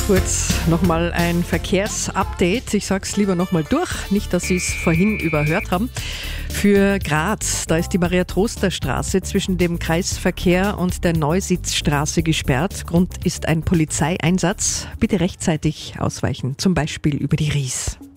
kurz nochmal ein Verkehrsupdate. Ich sage es lieber nochmal durch, nicht, dass Sie es vorhin überhört haben. Für Graz, da ist die Maria-Troster-Straße zwischen dem Kreisverkehr und der Neusitzstraße gesperrt. Grund ist ein Polizeieinsatz. Bitte rechtzeitig ausweichen, zum Beispiel über die Ries.